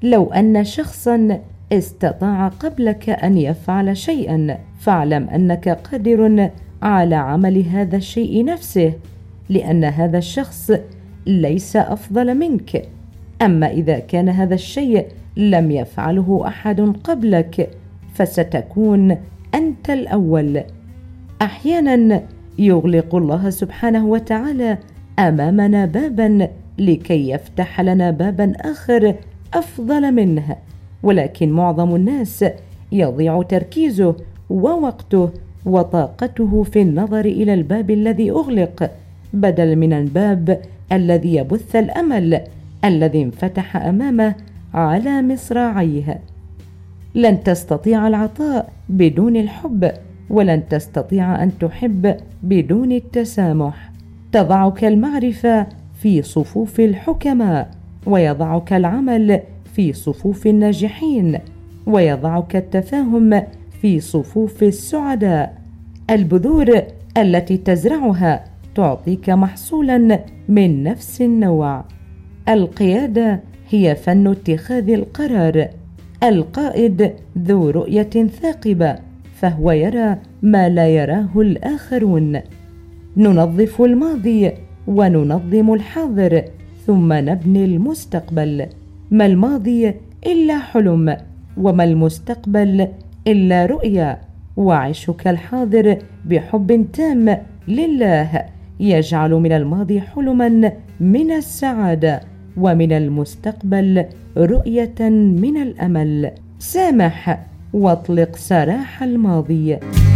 لو أن شخصا استطاع قبلك أن يفعل شيئا، فاعلم أنك قادر على عمل هذا الشيء نفسه، لأن هذا الشخص ليس أفضل منك. أما إذا كان هذا الشيء لم يفعله أحد قبلك فستكون أنت الأول. أحيانا يغلق الله سبحانه وتعالى أمامنا بابا لكي يفتح لنا بابا آخر أفضل منه، ولكن معظم الناس يضيع تركيزه ووقته وطاقته في النظر إلى الباب الذي أغلق بدل من الباب الذي يبث الأمل الذي انفتح أمامه على مصراعيه. لن تستطيع العطاء بدون الحب، ولن تستطيع أن تحب بدون التسامح. تضعك المعرفة في صفوف الحكماء، ويضعك العمل في صفوف الناجحين، ويضعك التفاهم في صفوف السعداء. البذور التي تزرعها تعطيك محصولا من نفس النوع. القيادة هي فن اتخاذ القرار. القائد ذو رؤية ثاقبة، فهو يرى ما لا يراه الآخرون. ننظف الماضي وننظم الحاضر ثم نبني المستقبل. ما الماضي إلا حلم، وما المستقبل إلا رؤيا. وعيشك الحاضر بحب تام لله يجعل من الماضي حلما من السعادة، ومن المستقبل رؤية من الأمل. سامح واطلق سراح الماضي.